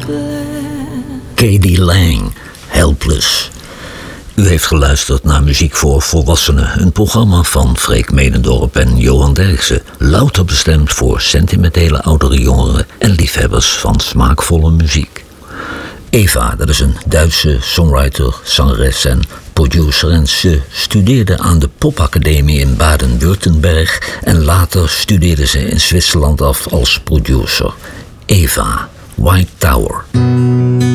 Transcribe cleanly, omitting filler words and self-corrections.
K.D. Lang, Helpless. U heeft geluisterd naar Muziek voor Volwassenen, een programma van Freek Medendorp en Johan Derksen, louter bestemd voor sentimentele oudere jongeren en liefhebbers van smaakvolle muziek. Eva, dat is een Duitse songwriter, zangeres en producer en ze studeerde aan de Popacademie in Baden-Württemberg en later studeerde ze in Zwitserland af als producer. Eva, White Tower.